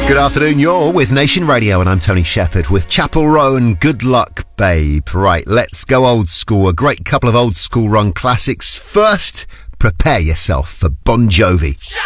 Good afternoon, you're with Nation Radio and I'm Tony Shepherd with Chapel Row and Good Luck Babe. Right, let's go old school. A great couple of old school run classics. First, prepare yourself for Bon Jovi.